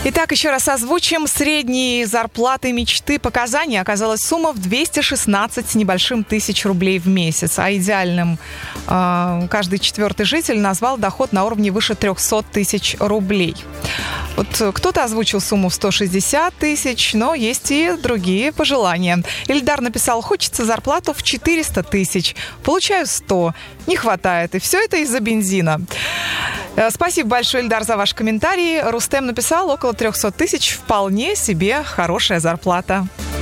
Итак, еще раз озвучим. Средней зарплаты мечты по Казани оказалась сумма в 216 с небольшим тысяч рублей в месяц. А идеальным каждый четвертый житель назвал доход на уровне выше 300 тысяч рублей. Вот кто-то озвучил сумму в 160 тысяч, но есть и другие пожелания. Ильдар написал: хочется зарплату в 400 тысяч. Получаю 100. Не хватает. И все это из-за бензина. Спасибо большое, Ильдар, за ваш комментарий. Рустем написал: около 300 тысяч. Вполне себе хорошая зарплата.